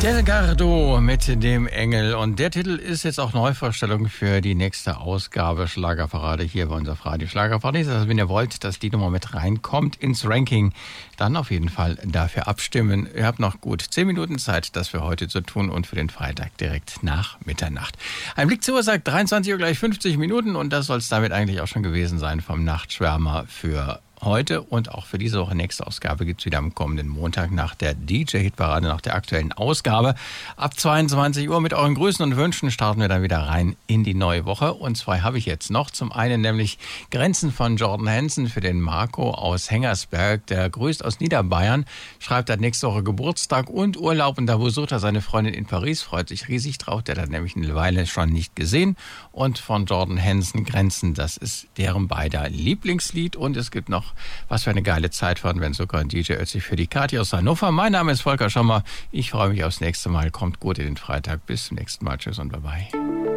Delgado mit dem Engel. Und der Titel ist jetzt auch Neuvorstellung für die nächste Ausgabe Schlagerparade hier bei unserer Radio Schlagerparade. Also wenn ihr wollt, dass die Nummer mit reinkommt ins Ranking, dann auf jeden Fall dafür abstimmen. Ihr habt noch gut 10 Minuten Zeit, das für heute zu tun und für den Freitag direkt nach Mitternacht. Ein Blick zur Uhr sagt 23 Uhr gleich 50 Minuten und das soll es damit eigentlich auch schon gewesen sein vom Nachtschwärmer für heute und auch für diese Woche. Nächste Ausgabe gibt es wieder am kommenden Montag nach der DJ-Hitparade, nach der aktuellen Ausgabe. Ab 22 Uhr mit euren Grüßen und Wünschen starten wir dann wieder rein in die neue Woche. Und zwei habe ich jetzt noch. Zum einen nämlich Grenzen von Jordan Hansen für den Marco aus Hengersberg. Der grüßt aus Niederbayern, schreibt, er hat nächste Woche Geburtstag und Urlaub und da besucht er seine Freundin in Paris. Freut sich riesig drauf. Der hat nämlich eine Weile schon nicht gesehen. Und von Jordan Hansen Grenzen, das ist deren beider Lieblingslied. Und es gibt noch was für eine geile Zeit waren, wenn sogar ein DJ Ötzi für die Kathi aus Hannover. Mein Name ist Volker Schommer. Ich freue mich aufs nächste Mal. Kommt gut in den Freitag. Bis zum nächsten Mal. Tschüss und bye bye.